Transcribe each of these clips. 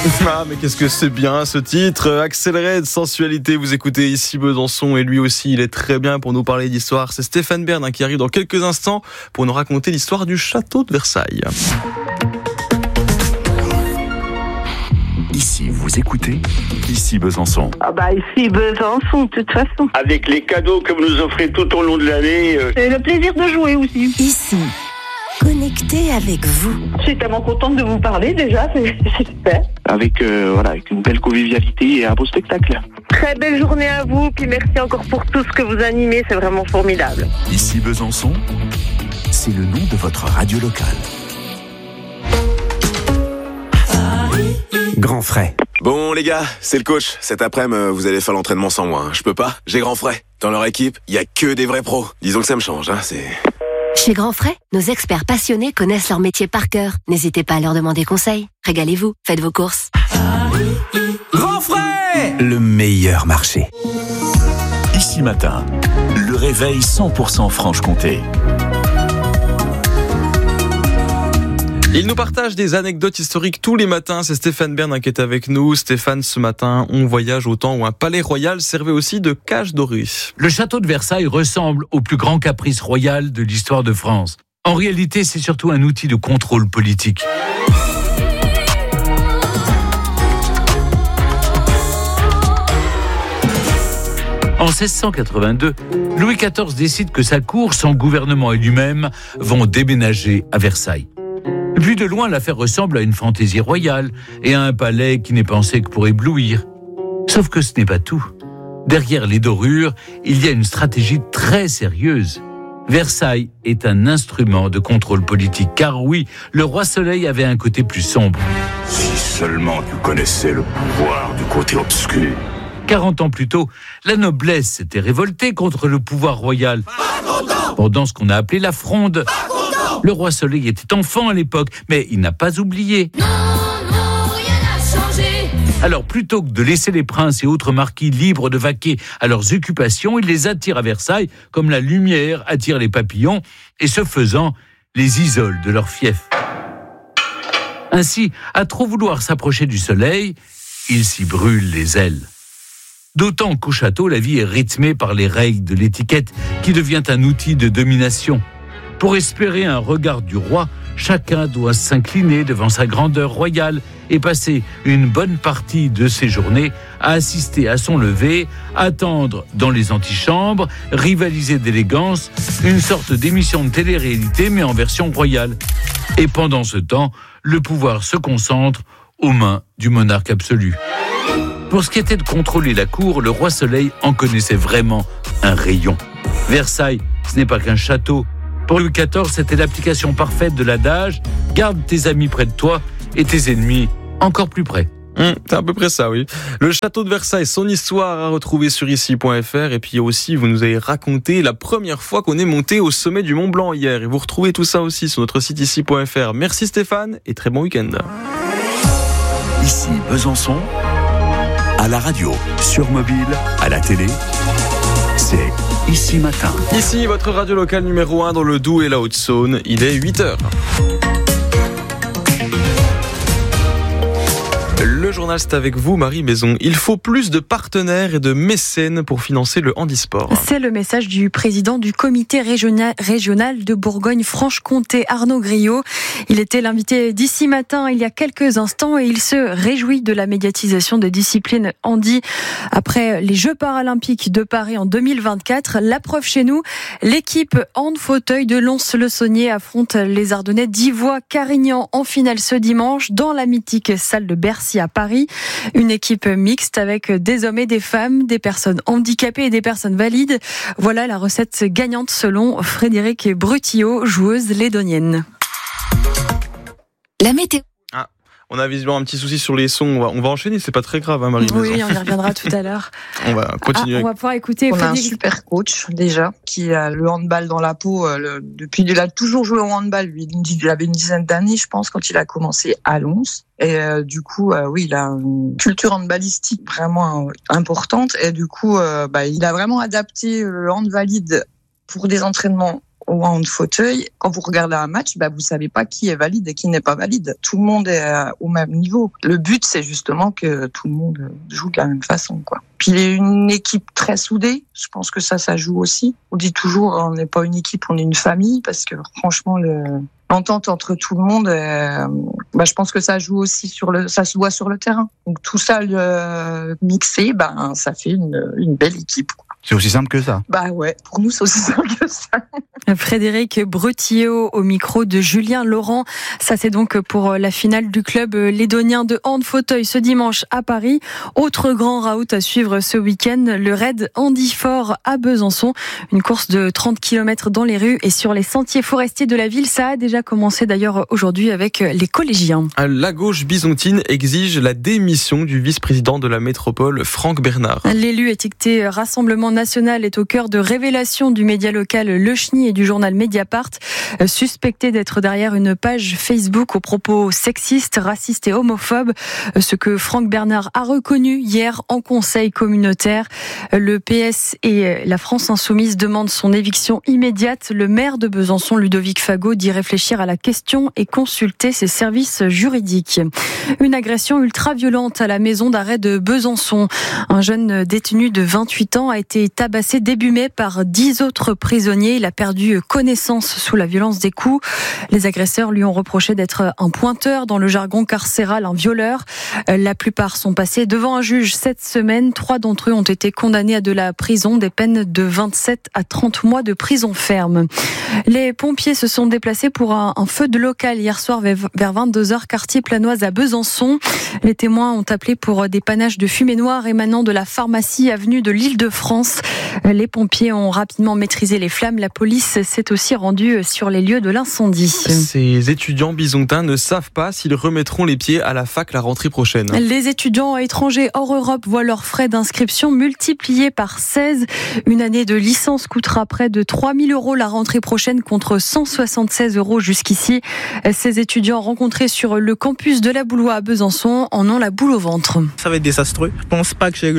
Ah, mais qu'est-ce que c'est bien ce titre, accéléré de sensualité. Vous écoutez ici Besançon et lui aussi, il est très bien pour nous parler d'histoire. C'est Stéphane Bern qui arrive dans quelques instants pour nous raconter l'histoire du château de Versailles. Ici, vous écoutez Ici Besançon. Ici Besançon, de toute façon. Avec les cadeaux que vous nous offrez tout au long de l'année. C'est le plaisir de jouer aussi. Ici, connecté avec vous. Je suis tellement contente de vous parler déjà, c'est super. Avec une belle convivialité et un beau spectacle. Très belle journée à vous, puis merci encore pour tout ce que vous animez, c'est vraiment formidable. Ici Besançon, c'est le nom de votre radio locale. Grand frais. Bon les gars, c'est le coach. Cet après-midi, vous allez faire l'entraînement sans moi. Je peux pas, j'ai Grand Frais. Dans leur équipe, il y a que des vrais pros. Disons que ça me change, c'est... Chez Grand Frais, nos experts passionnés connaissent leur métier par cœur. N'hésitez pas à leur demander conseil. Régalez-vous, faites vos courses. Grand frais, le meilleur marché. Ici matin, le réveil 100% Franche-Comté. Il nous partage des anecdotes historiques tous les matins. C'est Stéphane Bern qui est avec nous. Stéphane, ce matin, on voyage au temps où un palais royal servait aussi de cage dorée. Le château de Versailles ressemble au plus grand caprice royal de l'histoire de France. En réalité, c'est surtout un outil de contrôle politique. En 1682, Louis XIV décide que sa cour, son gouvernement et lui-même vont déménager à Versailles. Vu de loin, l'affaire ressemble à une fantaisie royale et à un palais qui n'est pensé que pour éblouir. Sauf que ce n'est pas tout. Derrière les dorures, il y a une stratégie très sérieuse. Versailles est un instrument de contrôle politique, car oui, le roi Soleil avait un côté plus sombre. Si seulement tu connaissais le pouvoir du côté obscur. 40 ans plus tôt, la noblesse s'était révoltée contre le pouvoir royal pendant ce qu'on a appelé la Fronde. Le roi Soleil était enfant à l'époque, mais il n'a pas oublié. Non, rien n'a changé. Alors, plutôt que de laisser les princes et autres marquis libres de vaquer à leurs occupations, il les attire à Versailles, comme la lumière attire les papillons, et ce faisant, les isole de leur fief. Ainsi, à trop vouloir s'approcher du soleil, il s'y brûle les ailes. D'autant qu'au château, la vie est rythmée par les règles de l'étiquette, qui devient un outil de domination. Pour espérer un regard du roi, chacun doit s'incliner devant sa grandeur royale et passer une bonne partie de ses journées à assister à son lever, attendre dans les antichambres, rivaliser d'élégance, une sorte d'émission de télé-réalité mais en version royale. Et pendant ce temps, le pouvoir se concentre aux mains du monarque absolu. Pour ce qui était de contrôler la cour, le roi Soleil en connaissait vraiment un rayon. Versailles, ce n'est pas qu'un château. Pour Louis XIV, c'était l'application parfaite de l'adage « Garde tes amis près de toi et tes ennemis encore plus près ». C'est à peu près ça, oui. Le château de Versailles, son histoire à retrouver sur ici.fr. Et puis aussi, vous nous avez raconté la première fois qu'on est monté au sommet du Mont Blanc hier. Et vous retrouvez tout ça aussi sur notre site ici.fr. Merci Stéphane et très bon week-end. Ici Besançon, à la radio, sur mobile, à la télé, c'est Ici Matin. Ici, votre radio locale numéro 1 dans le Doubs et la Haute-Saône. Il est 8h. Le journal, c'est avec vous, Marie Maison. Il faut plus de partenaires et de mécènes pour financer le handisport. C'est le message du président du comité régional de Bourgogne-Franche-Comté, Arnaud Griot. Il était l'invité d'Ici Matin il y a quelques instants et il se réjouit de la médiatisation de disciplines handi après les Jeux paralympiques de Paris en 2024. La preuve chez nous, l'équipe hand-fauteuil de Lons-le-Saunier affronte les Ardennais d'Ivoire-Carignan en finale ce dimanche dans la mythique salle de Bercy à Paris. Une équipe mixte avec des hommes et des femmes, des personnes handicapées et des personnes valides. Voilà la recette gagnante selon Frédéric Brutillot, joueuse lédonienne. La météo. On a visiblement un petit souci sur les sons. On va enchaîner, c'est pas très grave, hein, Marie. Oui, on y reviendra tout à l'heure. On va continuer. On va pouvoir écouter. On a un super coach déjà qui a le handball dans la peau depuis. Il a toujours joué au handball. Lui, il avait une dizaine d'années, je pense, quand il a commencé à Lons. Et du coup, oui, il a une culture handballistique vraiment importante. Et du coup, il a vraiment adapté le hand valide pour des entraînements au hand fauteuil, quand vous regardez un match, vous savez pas qui est valide et qui n'est pas valide. Tout le monde est au même niveau. Le but, c'est justement que tout le monde joue de la même façon, quoi. Puis il y a une équipe très soudée. Je pense que ça joue aussi. On dit toujours, on n'est pas une équipe, on est une famille, parce que franchement, l'entente entre tout le monde, je pense que ça joue aussi ça se voit sur le terrain. Donc tout ça mixé, ça fait une belle équipe, quoi. C'est aussi simple que ça. Ouais, pour nous c'est aussi simple que ça. Frédéric Brutillot au micro de Julien Laurent. Ça c'est donc pour la finale du club lédonien de hand fauteuil ce dimanche à Paris. Autre grand raout à suivre ce week-end, le raid Handy Fort à Besançon. Une course de 30 km dans les rues et sur les sentiers forestiers de la ville. Ça a déjà commencé d'ailleurs aujourd'hui avec les collégiens. La gauche bisontine exige la démission du vice-président de la métropole, Franck Bernard. L'élu étiqueté Rassemblement National est au cœur de révélations du média local Le Chenil et du journal Mediapart, suspecté d'être derrière une page Facebook aux propos sexistes, racistes et homophobes, ce que Franck Bernard a reconnu hier en conseil communautaire. Le PS et la France Insoumise demandent son éviction immédiate. Le maire de Besançon, Ludovic Fagot, dit réfléchir à la question et consulter ses services juridiques. Une agression ultra-violente à la maison d'arrêt de Besançon. Un jeune détenu de 28 ans a été tabassé début mai par 10 autres prisonniers. Il a perdu connaissance sous la violence des coups. Les agresseurs lui ont reproché d'être un pointeur, dans le jargon carcéral, un violeur. La plupart sont passés devant un juge cette semaine. 3 d'entre eux ont été condamnés à de la prison, des peines de 27 à 30 mois de prison ferme. Les pompiers se sont déplacés pour un feu de local hier soir vers 22h, quartier Planoise à Besançon. Les témoins ont appelé pour des panaches de fumée noire émanant de la pharmacie avenue de l'Île-de-France. Les pompiers ont rapidement maîtrisé les flammes. La police s'est aussi rendue sur les lieux de l'incendie. Ces étudiants bisontins ne savent pas s'ils remettront les pieds à la fac la rentrée prochaine. Les étudiants étrangers hors Europe voient leurs frais d'inscription multipliés par 16. Une année de licence coûtera près de 3 000 € la rentrée prochaine contre 176 € jusqu'ici. Ces étudiants rencontrés sur le campus de la Boulois à Besançon en ont la boule au ventre. Ça va être désastreux. Je pense pas que j'ai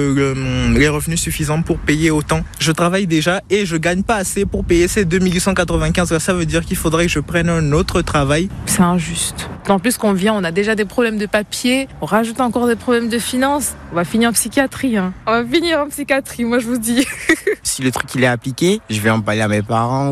les revenus suffisants pour payer autant. Je travaille déjà et je gagne pas assez pour payer ces 2895. Ça veut dire qu'il faudrait que je prenne un autre travail. C'est injuste. En plus qu'on vient, on a déjà des problèmes de papier, on rajoute encore des problèmes de finances. On va finir en psychiatrie. On va finir en psychiatrie, moi je vous dis. Si le truc il est appliqué, je vais en parler à mes parents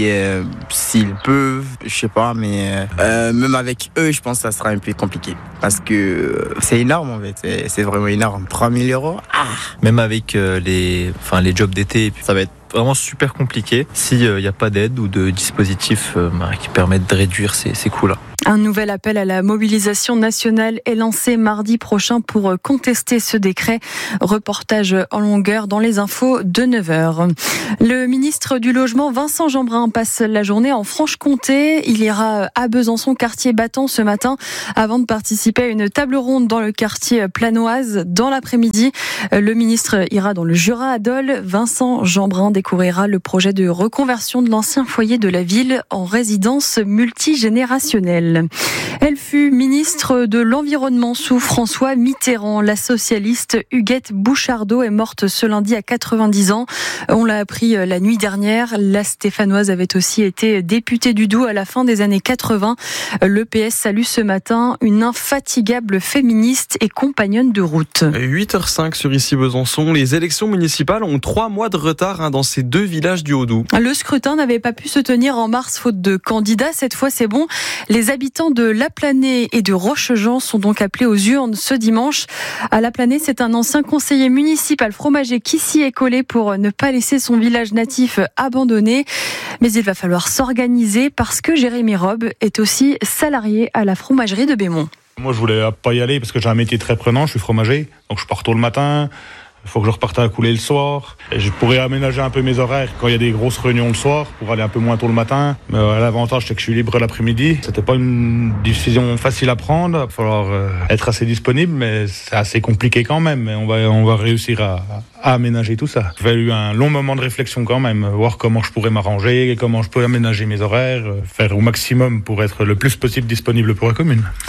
s'ils peuvent, je sais pas, mais même avec eux, je pense que ça sera un peu compliqué parce que c'est énorme en fait, c'est vraiment énorme. 3 000 €. Même avec les jobs d'été, ça va être vraiment super compliqué s'il n'y a pas d'aide ou de dispositifs qui permettent de réduire ces coûts-là. Un nouvel appel à la mobilisation nationale est lancé mardi prochain pour contester ce décret. Reportage en longueur dans les infos de 9h. Le ministre du Logement, Vincent Jeanbrun, passe la journée en Franche-Comté. Il ira à Besançon, quartier battant ce matin, avant de participer à une table ronde dans le quartier Planoise dans l'après-midi. Le ministre ira dans le Jura à Dole. Vincent Jeanbrun découvrira le projet de reconversion de l'ancien foyer de la ville en résidence multigénérationnelle. Elle fut ministre de l'Environnement sous François Mitterrand. La socialiste Huguette Bouchardot est morte ce lundi à 90 ans. On l'a appris la nuit dernière. La Stéphanoise avait aussi été députée du Doubs à la fin des années 80. Le PS salue ce matin une infatigable féministe et compagnonne de route. 8h05 sur ici Besançon. Les élections municipales ont 3 mois de retard dans ces 2 villages du Haut-Doubs. Le scrutin n'avait pas pu se tenir en mars faute de candidats. Cette fois, c'est bon. Les habitants de Laplanée et de Rochejean sont donc appelés aux urnes ce dimanche. À Laplanée, c'est un ancien conseiller municipal fromager qui s'y est collé pour ne pas laisser son village natif abandonné. Mais il va falloir s'organiser parce que Jérémy Robe est aussi salarié à la fromagerie de Bémont. Moi, je voulais pas y aller parce que j'ai un métier très prenant. Je suis fromager, donc je pars tôt le matin. Il faut que je reparte à couler le soir. Et je pourrais aménager un peu mes horaires quand il y a des grosses réunions le soir pour aller un peu moins tôt le matin. Mais l'avantage, c'est que je suis libre l'après-midi. C'était pas une décision facile à prendre. Il va falloir être assez disponible, mais c'est assez compliqué quand même. Mais on va réussir à aménager tout ça. J'ai eu un long moment de réflexion quand même, voir comment je pourrais m'arranger, comment je pourrais aménager mes horaires, faire au maximum pour être le plus possible disponible pour la commune. Vous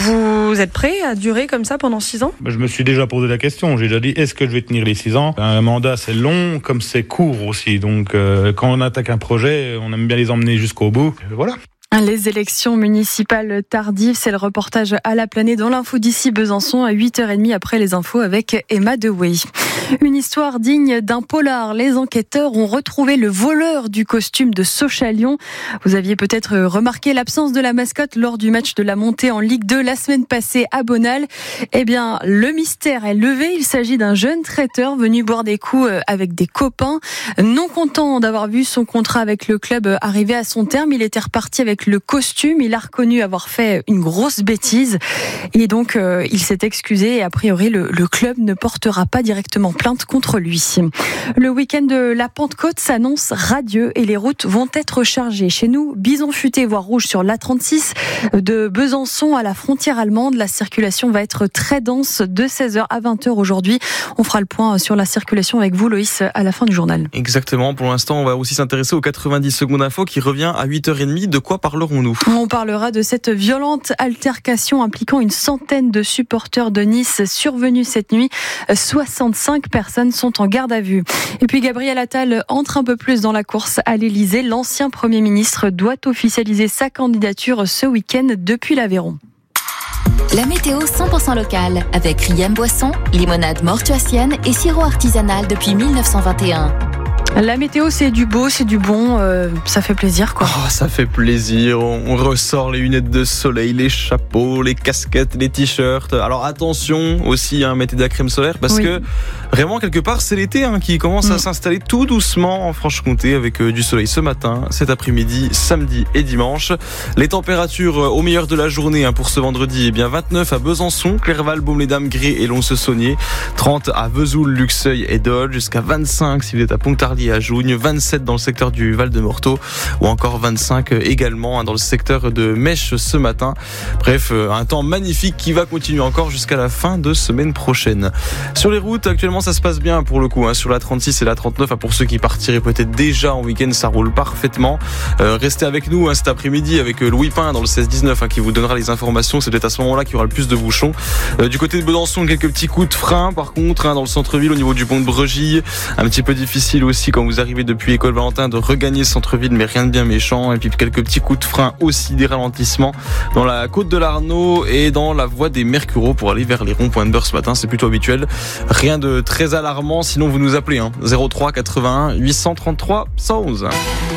Vous êtes prêt à durer comme ça pendant 6 ans ? Je me suis déjà posé la question. J'ai déjà dit, est-ce que je vais tenir les 6 ans ? Un mandat, c'est long, comme c'est court aussi. Donc, quand on attaque un projet, on aime bien les emmener jusqu'au bout. Voilà. Les élections municipales tardives, c'est le reportage à la planète dans l'info d'ici Besançon à 8h30 après les infos avec Emma Dewey. Une histoire digne d'un polar. Les enquêteurs ont retrouvé le voleur du costume de Sochalion. Vous aviez peut-être remarqué l'absence de la mascotte lors du match de la montée en Ligue 2 la semaine passée à Bonal. Eh bien, le mystère est levé. Il s'agit d'un jeune traiteur venu boire des coups avec des copains. Non content d'avoir vu son contrat avec le club arriver à son terme, il était reparti avec le costume. Il a reconnu avoir fait une grosse bêtise et donc il s'est excusé et a priori le club ne portera pas directement plainte contre lui. Le week-end de la Pentecôte s'annonce radieux et les routes vont être chargées. Chez nous, bison futé voire rouge sur l'A36 de Besançon à la frontière allemande. La circulation va être très dense de 16h à 20h aujourd'hui. On fera le point sur la circulation avec vous, Loïs, à la fin du journal. Exactement. Pour l'instant, on va aussi s'intéresser aux 90 secondes info qui revient à 8h30. De quoi parlerons-nous ? On parlera de cette violente altercation impliquant une centaine de supporters de Nice survenue cette nuit. 65 personnes sont en garde à vue. Et puis Gabriel Attal entre un peu plus dans la course à l'Elysée. L'ancien Premier ministre doit officialiser sa candidature ce week-end depuis l'Aveyron. La météo 100% locale avec Riem Boisson, limonade mortuacienne et sirop artisanal depuis 1921. La météo, c'est du beau, c'est du bon, ça fait plaisir quoi. Oh, ça fait plaisir, on ressort les lunettes de soleil, les chapeaux, les casquettes, les t-shirts. Alors attention aussi, mettez de la crème solaire parce que vraiment quelque part c'est l'été qui commence à s'installer tout doucement en Franche-Comté avec du soleil ce matin, cet après-midi, samedi et dimanche. Les températures au meilleur de la journée pour ce vendredi, 29 à Besançon, Clerval, Baume-les-Dames, Gré et Lons-le-Saunier, 30 à Vesoul, Luxeuil et Dole, jusqu'à 25 si vous êtes à Pontarlier à Jougne, 27 dans le secteur du Val-de-Morteau ou encore 25 également dans le secteur de Mèche ce matin. Bref, un temps magnifique qui va continuer encore jusqu'à la fin de semaine prochaine. Sur les routes, actuellement ça se passe bien pour le coup, sur la 36 et la 39, pour ceux qui partiraient peut-être déjà en week-end, ça roule parfaitement. Restez avec nous cet après-midi avec Louis Pin dans le 16-19 qui vous donnera les informations. C'est peut-être à ce moment-là qu'il y aura le plus de bouchons. Du côté de Besançon, quelques petits coups de frein par contre dans le centre-ville au niveau du pont de Bregille. Un petit peu difficile aussi quand vous arrivez depuis École Valentin de regagner le centre-ville, mais rien de bien méchant. Et puis quelques petits coups de frein aussi, des ralentissements dans la côte de l'Arnaud et dans la voie des Mercureaux pour aller vers les ronds-points de Beurre ce matin. C'est plutôt habituel. Rien de très alarmant, sinon vous nous appelez 03 81 833 111.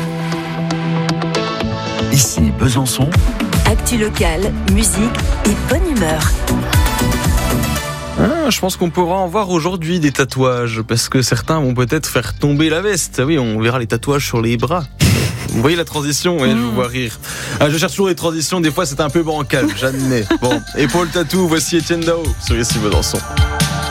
Ici Besançon. Actu locale, musique et bonne humeur. Je pense qu'on pourra en voir aujourd'hui des tatouages parce que certains vont peut-être faire tomber la veste. Oui, on verra les tatouages sur les bras. Vous voyez la transition ? Oui, je vous vois rire. Je cherche toujours les transitions, des fois c'est un peu bancal, j'admets. Bon, et pour le tatou, voici Etienne Dao sur Ici Besançon.